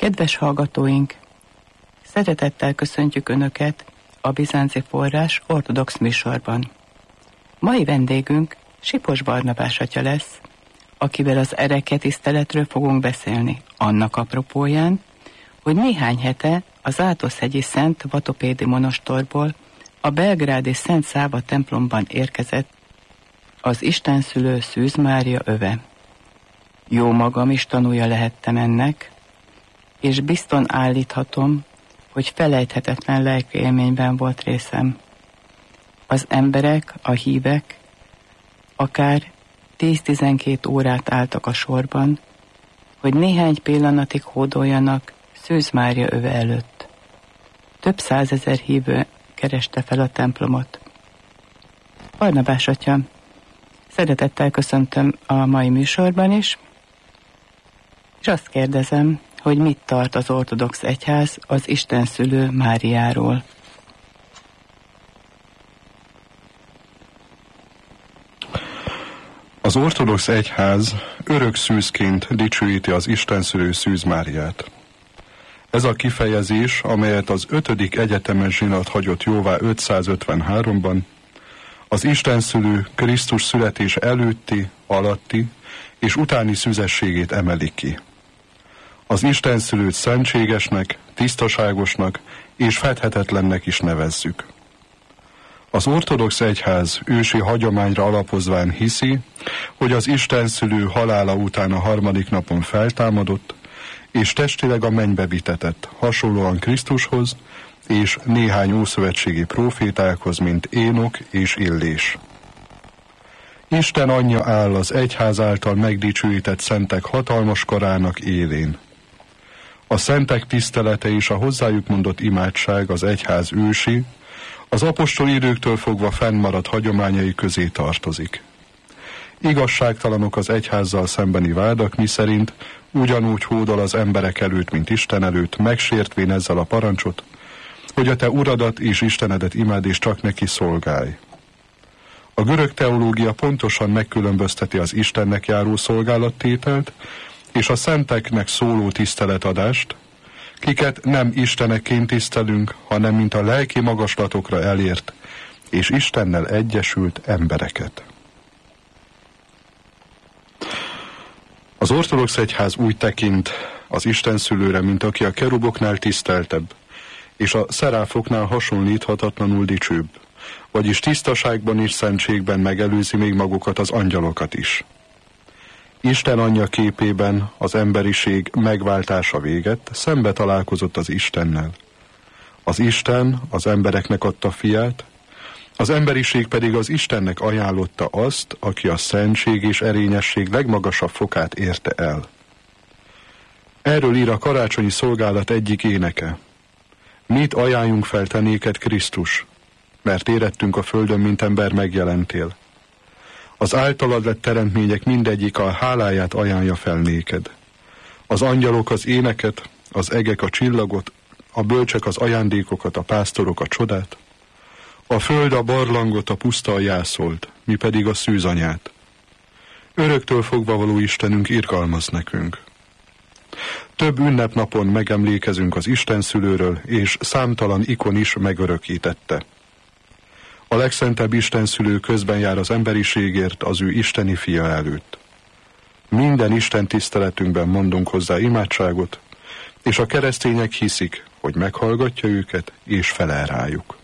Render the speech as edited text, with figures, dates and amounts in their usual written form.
Kedves hallgatóink! Szeretettel köszöntjük Önöket a Bizánci Forrás ortodox műsorban. Mai vendégünk Sipos Barnabás atya lesz, akivel az ereketiszteletről fogunk beszélni, annak apropóján, hogy néhány hete az Átoszhegyi Szent Vatopédi monostorból a belgrádi Szent Száva templomban érkezett az istenszülő Szűz Mária öve. Jó magam is tanúja lehettem ennek, és bizton állíthatom, hogy felejthetetlen lelki élményben volt részem. Az emberek, a hívek akár 10-12 órát álltak a sorban, hogy néhány pillanatig hódoljanak Szűz Mária öve előtt. Több százezer hívő kereste fel a templomot. Barnabás atya, szeretettel köszöntöm a mai műsorban is, és azt kérdezem, hogy mit tart az ortodox egyház az istenszülő Máriáról. Az ortodox egyház örök szűzként dicsőíti az istenszülő Szűz Máriát. Ez a kifejezés, amelyet az 5. egyetemes zsinat hagyott jóvá 553-ban, az istenszülő Krisztus születés előtti, alatti és utáni szüzességét emeli ki. Az istenszülőt szentségesnek, tisztaságosnak és fedhetetlennek is nevezzük. Az ortodox egyház ősi hagyományra alapozván hiszi, hogy az istenszülő halála után a 3. napon feltámadott, és testileg a mennybe vitetett, hasonlóan Krisztushoz és néhány ószövetségi prófétákhoz, mint Énok és Illés. Isten anyja áll az egyház által megdicsőített szentek hatalmas karának élén. A szentek tisztelete és a hozzájuk mondott imádság az egyház ősi, az apostoli időktől fogva fennmaradt hagyományai közé tartozik. Igazságtalanok az egyházzal szembeni vádak, miszerint ugyanúgy hódol az emberek előtt, mint Isten előtt, megsértvén ezzel a parancsot, hogy a te uradat és Istenedet imád és csak neki szolgálj. A görög teológia pontosan megkülönbözteti az Istennek járó szolgálattételt és a szenteknek szóló tiszteletadást, kiket nem istenekként tisztelünk, hanem mint a lelki magaslatokra elért és Istennel egyesült embereket. Az ortodox egyház úgy tekint az istenszülőre, mint aki a keruboknál tiszteltebb, és a szeráfoknál hasonlíthatatlanul dicsőbb, vagyis tisztaságban és szentségben megelőzi még magukat az angyalokat is. Isten anyja képében az emberiség megváltása véget, szembe találkozott az Istennel. Az Isten az embereknek adta fiát, az emberiség pedig az Istennek ajánlotta azt, aki a szentség és erényesség legmagasabb fokát érte el. Erről ír a karácsonyi szolgálat egyik éneke. Mit ajánljunk fel te néked, Krisztus, mert érettünk a földön, mint ember megjelentél. Az általad lett teremtmények mindegyik a háláját ajánlja fel néked. Az angyalok az éneket, az egek a csillagot, a bölcsek az ajándékokat, a pásztorok a csodát. A föld a barlangot, a puszta a jászolt, mi pedig a szűzanyát. Öröktől fogva való Istenünk irgalmaz nekünk. Több ünnepnapon megemlékezünk az istenszülőről, és számtalan ikon is megörökítette. A legszentebb istenszülő közben jár az emberiségért az ő isteni fia előtt. Minden Isten tiszteletünkben mondunk hozzá imádságot, és a keresztények hiszik, hogy meghallgatja őket és felel rájuk.